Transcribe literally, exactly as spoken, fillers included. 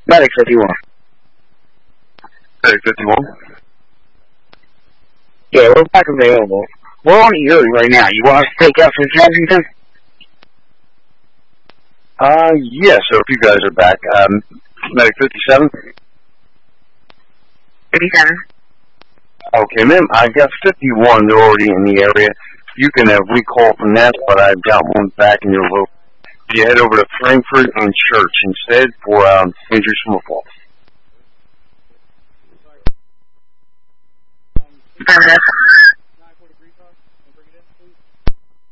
Medic fifty-one. Medic fifty-one? Yeah, we're back available. We're on Erie right now. You want us to take out from Kensington? Uh, yeah, so if you guys are back, um, Medic fifty-seven? fifty-seven. Okay, ma'am, I got fifty-one, they're already in the area. You can uh, recall from that, but I've got one back in your local. You head over to Frankfurt and Church instead for um, injuries from a fall. Affirmative.